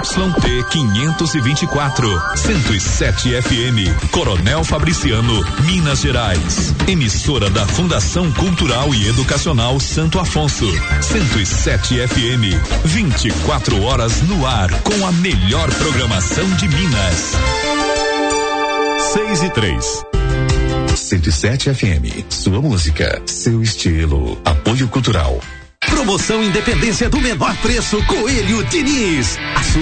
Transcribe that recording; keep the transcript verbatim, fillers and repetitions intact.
T quinhentos e vinte e quatro, cento e sete F M, Coronel Fabriciano, Minas Gerais. Emissora da Fundação Cultural e Educacional Santo Afonso, cento e sete F M, vinte e quatro horas no ar com a melhor programação de Minas. Seis e três. cento e sete F M, sua música, seu estilo. Apoio Cultural. Promoção Independência do menor preço, Coelho Diniz. A sua